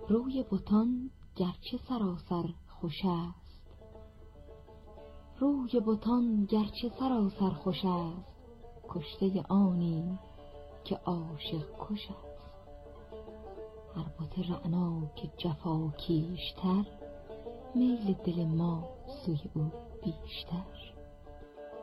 روی بتان گرچه سراسر خوش است، روی بتان گرچه سراسر خوش است، کشته آنی که عاشق کش است. هر بت رعنا که جفا کیشتر، میل دل ما سوی او بیشتر.